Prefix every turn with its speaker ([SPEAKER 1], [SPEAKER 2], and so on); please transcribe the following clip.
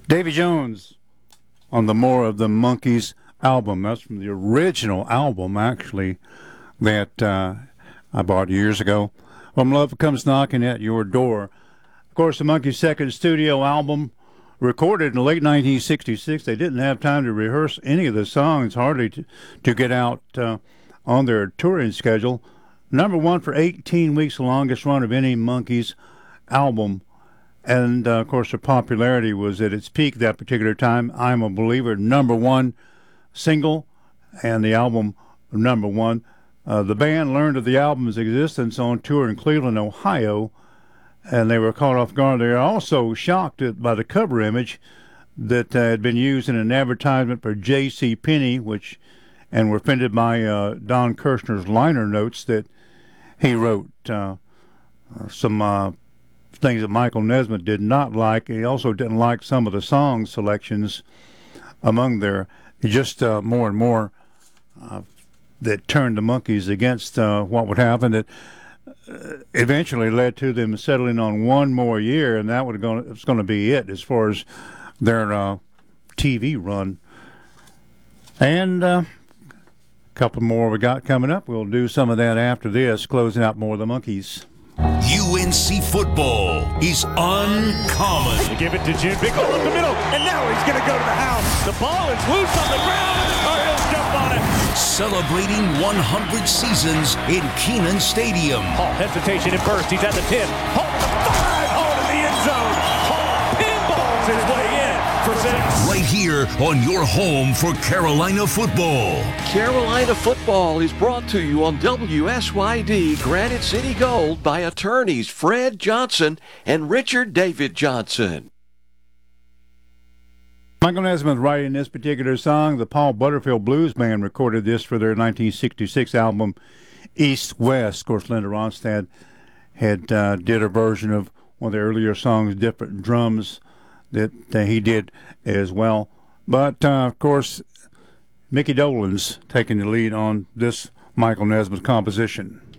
[SPEAKER 1] Davy Jones on the More of the Monkees album. That's from the original album, actually, that I bought years ago. When Love Comes Knocking at Your Door. Of course, the Monkees' second studio album, recorded in late 1966. They didn't have time to rehearse any of the songs, hardly to get out on their touring schedule. Number one for 18 weeks, the longest run of any Monkees album. And, of course, their popularity was at its peak that particular time. I'm a Believer, number one single, and the album number one. The band learned of the album's existence on tour in Cleveland, Ohio, and they were caught off guard. They were also shocked by the cover image that had been used in an advertisement for J.C. Penney, and were offended by Don Kirshner's liner notes that he wrote. Some things that Michael Nesmith did not like. He also didn't like some of the song selections among their, just more and more that turned the Monkees against what would happen. It eventually led to them settling on one more year, and that was going to be it as far as their TV run. And a couple more we got coming up. We'll do some of that after this, closing out more of the Monkees.
[SPEAKER 2] UNC football is uncommon.
[SPEAKER 3] They give it to June. Big hole up the middle, and now he's going to go to the house. The ball is loose on the ground. Cardinals jump on it.
[SPEAKER 2] Celebrating 100 seasons in Kenan Stadium.
[SPEAKER 3] Hall, hesitation at first. He's at the 10. Hall to the 5. Hall to the end zone. Hall pinballs his way in for 6.
[SPEAKER 2] Right here on your home for Carolina football.
[SPEAKER 4] Carolina football is brought to you on WSYD Granite City Gold by attorneys Fred Johnson and Richard David Johnson.
[SPEAKER 1] Michael Nesmith writing this particular song. The Paul Butterfield Blues Band recorded this for their 1966 album East West. Of course, Linda Ronstadt had did a version of one of the earlier songs, different drums that he did as well. But, of course, Mickey Dolenz taking the lead on this Michael Nesmith composition.